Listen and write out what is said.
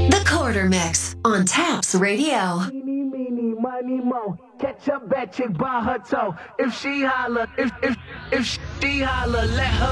The Quarter Mix on Taps Radio. Meeny, meeny, money, mo. Catch a bad chick by her toe. If she holler, if she holler, let her